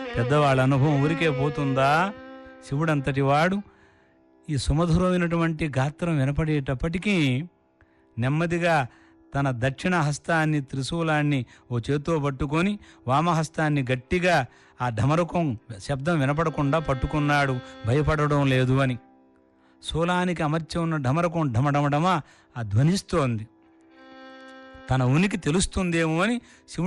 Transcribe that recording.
పెద్దవాళ్ళ అనుభవం ఊరికే పోతుందా? శివుడంతటి వాడు ఈ సుమధురమైనటువంటి గాత్రం వినపడేటప్పటికీ నెమ్మదిగా తన దక్షిణ హస్తాన్ని త్రిశూలాన్ని ఓ చేత్తో పట్టుకొని వామహస్తాన్ని గట్టిగా ఆ ఢమరుకం శబ్దం వినపడకుండా పట్టుకున్నాడు, భయపడడం లేదు అని. శూలానికి అమర్చి ఉన్న ఢమరకం ఢమఢమఢమ ఆ ధ్వనిస్తోంది. తన ఉనికి తెలుస్తుందేమో అని శివుడు